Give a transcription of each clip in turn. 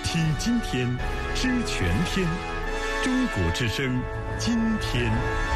听今天，知全天。中国之声，今天。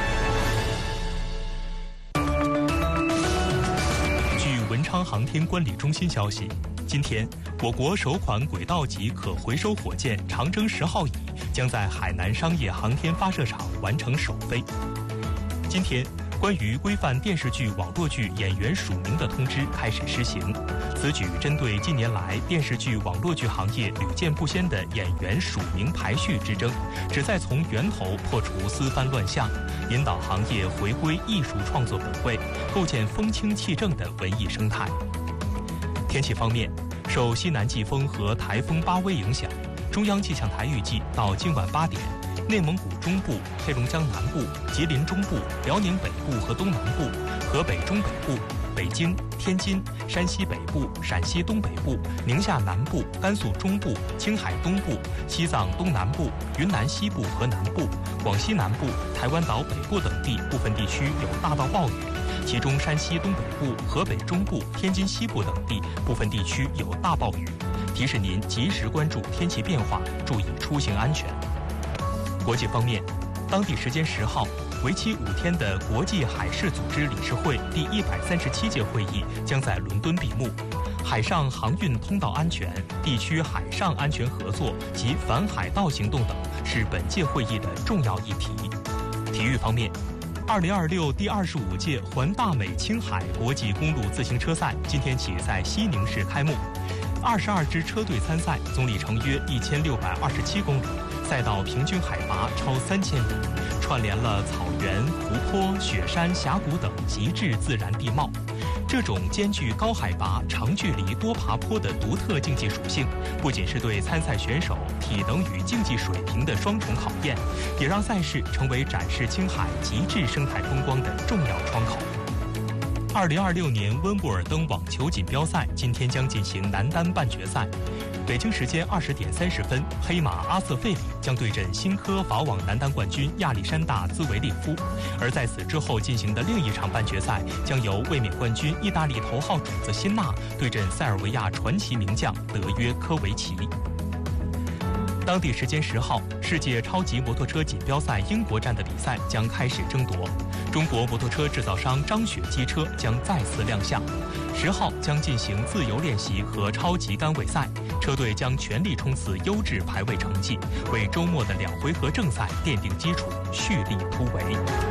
据文昌航天管理中心消息，今天我国首款轨道级可回收火箭长征10号乙将在海南商业航天发射场完成首飞。今天，关于规范电视剧、网络剧演员署名的通知开始施行。此举针对近年来电视剧、网络剧行业屡见不鲜的演员署名排序之争，旨在从源头破除丝帆乱象，引导行业回归艺术创作本位，构建风清气正的文艺生态。天气方面，受西南季风和台风巴威影响，中央气象台预计到今晚8点，内蒙古中部、黑龙江南部、吉林中部、辽宁北部和东南部、河北中北部、北京、天津、山西北部、陕西东北部、宁夏南部、甘肃中部、青海东部、西藏东南部、云南西部和南部、广西南部、台湾岛北部等地部分地区有大到暴雨，其中山西东北部、河北中部、天津西部等地部分地区有大暴雨。提示您及时关注天气变化，注意出行安全。国际方面，当地时间10号，为期5天的国际海事组织理事会第137届会议将在伦敦闭幕。海上航运通道安全、地区海上安全合作及反海盗行动等是本届会议的重要议题。体育方面，2026第25届环大美青海国际公路自行车赛今天起在西宁市开幕。22支车队参赛，总里程约1627公里，赛道平均海拔超3000米，串联了草原、湖泊、雪山、峡谷等极致自然地貌。这种兼具高海拔、长距离、多爬坡的独特竞技属性，不仅是对参赛选手体能与竞技水平的双重考验，也让赛事成为展示青海极致生态风光的重要窗口。2026年温布尔登网球锦标赛今天将进行男单半决赛。北京时间20点30分，黑马阿瑟费里将对阵新科法网男单冠军亚历山大兹维列夫。而在此之后进行的另一场半决赛，将由卫冕冠军意大利头号种子辛纳对阵塞尔维亚传奇名将德约科维奇。当地时间10号，世界超级摩托车锦标赛英国站的比赛将开始争夺。中国摩托车制造商张雪机车将再次亮相。10号将进行自由练习和超级杆位赛，车队将全力冲刺优质排位成绩，为周末的2回合正赛奠定基础，蓄力突围。